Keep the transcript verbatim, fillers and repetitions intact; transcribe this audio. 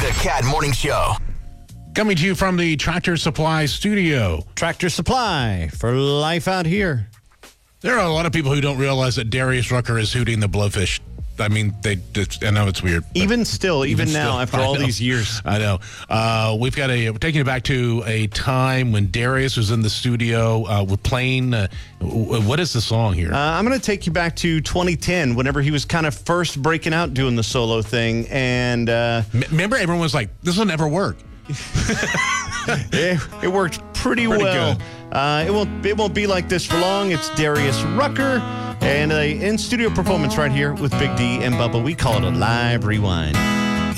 The Cat Morning Show. Coming to you from the Tractor Supply studio. Tractor Supply for life out here. There are a lot of people who don't realize that Darius Rucker is hooting the Blowfish. I mean, they. It's, I know it's weird. Even still, even, even now, still, after I all know. these years. I know. Uh, we've got a, we're taking it back to a time when Darius was in the studio. Uh, we're playing, uh, what is the song here? Uh, I'm going to take you back to twenty ten, whenever he was kind of first breaking out doing the solo thing. And uh, M- remember, everyone was like, this will never work. it, it worked pretty, Pretty well. good. Uh, it won't it won't be like this for long. It's Darius Rucker and a in-studio performance right here with Big D and Bubba. We call it a live rewind.